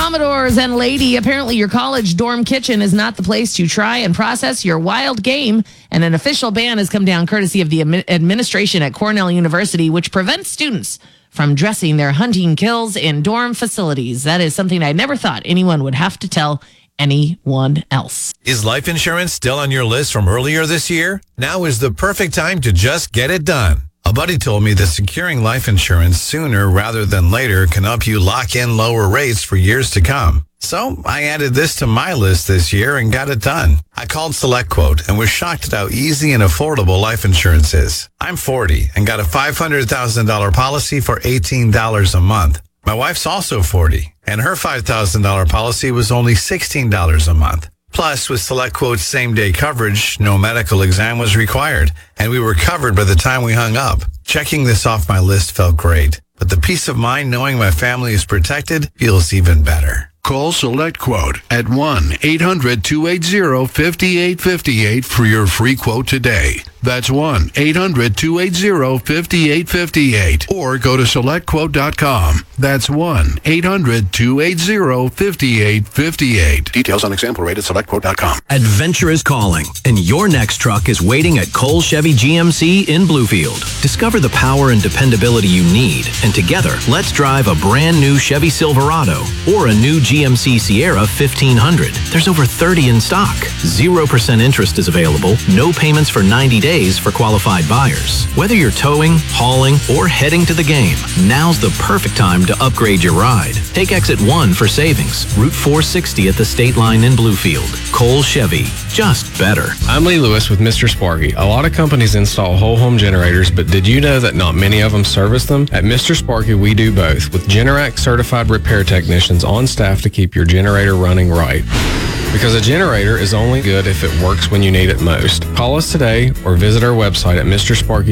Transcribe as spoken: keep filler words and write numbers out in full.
Commodores and lady, apparently your college dorm kitchen is not the place to try and process your wild game, and an official ban has come down courtesy of the admi- administration at Cornell University, which prevents students from dressing their hunting kills in dorm facilities. That is something I never thought anyone would have to tell anyone else. Is life insurance still on your list from earlier this year? Now is the perfect time to just get it done. A buddy told me that securing life insurance sooner rather than later can help you lock in lower rates for years to come. So I added this to my list this year and got it done. I called SelectQuote and was shocked at how easy and affordable life insurance is. I'm forty and got a five hundred thousand dollars policy for eighteen dollars a month. My wife's also forty, and her five thousand dollars policy was only sixteen dollars a month. Plus, with SelectQuote's same-day coverage, no medical exam was required, and we were covered by the time we hung up. Checking this off my list felt great, but the peace of mind knowing my family is protected feels even better. Call SelectQuote at one eight hundred two eight zero five eight five eight for your free quote today. That's one eight hundred two eight zero five eight five eight. Or go to select quote dot com. That's one eight hundred two eight zero five eight five eight. Details on example rate at select quote dot com. Adventure is calling, and your next truck is waiting at Cole Chevy G M C in Bluefield. Discover the power and dependability you need, and together, let's drive a brand new Chevy Silverado or a new G M C Sierra fifteen hundred. There's over thirty in stock. zero percent interest is available, no payments for ninety days for qualified buyers. Whether you're towing, hauling, or heading to the game, now's the perfect time to upgrade your ride. Take exit one for savings, Route four sixty at the State Line in Bluefield. Cole Chevy, just better. I'm Lee Lewis with Mister Sparky. A lot of companies install whole home generators, but did you know that not many of them service them? At Mister Sparky, we do both, with Generac certified repair technicians on staff to keep your generator running right. Because a generator is only good if it works when you need it most. Call us today or visit our website at Mister Sparky.